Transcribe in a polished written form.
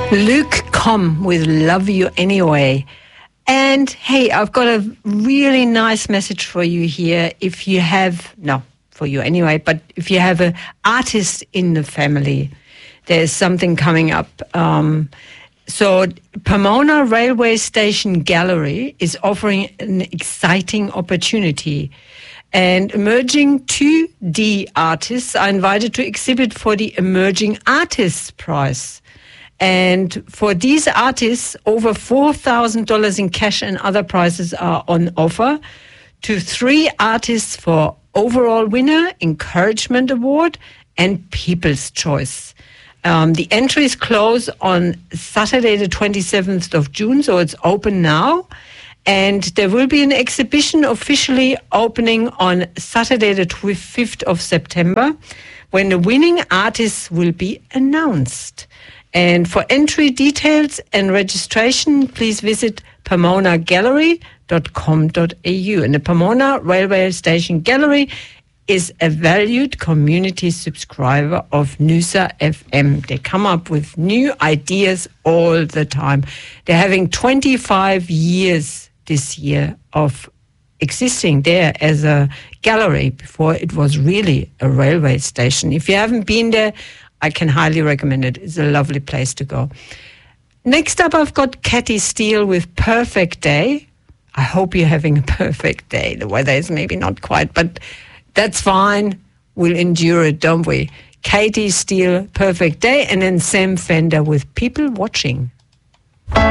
Luke Combs with Love You Anyway. And hey, I've got a really nice message for you here. If you have, no, for you anyway, but if you have an artist in the family, there's something coming up. So Pomona Railway Station Gallery is offering an exciting opportunity. And emerging 2D artists are invited to exhibit for the Emerging Artists Prize. And for these artists, over $4,000 in cash and other prizes are on offer to 3 artists for overall winner, encouragement award, and People's Choice. The entries close on Saturday, the 27th of June, so it's open now. And there will be an exhibition officially opening on Saturday, the 5th of September, when the winning artists will be announced. And for entry details and registration, please visit pomonagallery.com.au. And the Pomona Railway Station Gallery is a valued community subscriber of Noosa FM. They come up with new ideas all the time. They're having 25 years this year of existing there as a gallery before it was really a railway station. If you haven't been there, I can highly recommend it. It's a lovely place to go. Next up, I've got Katie Steele with Perfect Day. I hope you're having a perfect day. The weather is maybe not quite, but that's fine. We'll endure it, don't we? Katie Steele, Perfect Day, and then Sam Fender with People Watching.